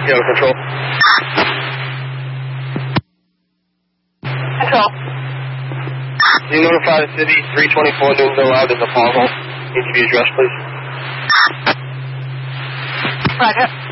Go to control. Control. Can you notify the city 324 Newtonville Ave is a pothole? Needs to be addressed, please. Roger.